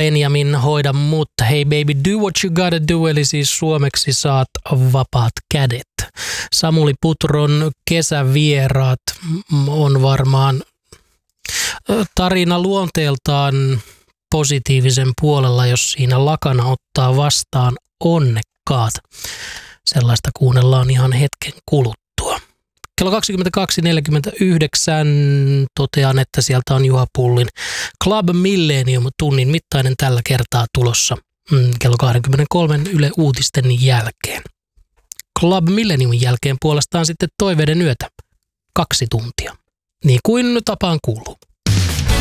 Benjamin Hoida mut, Hey baby do what you gotta do, eli siis suomeksi saat vapaat kädet. Samuli Putron Kesävieraat on varmaan tarina luonteeltaan positiivisen puolella, jos siinä lakana ottaa vastaan onnekkaat. Sellaista kuunnellaan ihan hetken kuluttua. Kello 22.49 totean, että sieltä on Juha Pullin Club Millennium tunnin mittainen tällä kertaa tulossa kello 23 Yle Uutisten jälkeen. Club Millenniumin jälkeen puolestaan sitten Toiveiden yötä 2 tuntia, niin kuin tapaan kuuluu.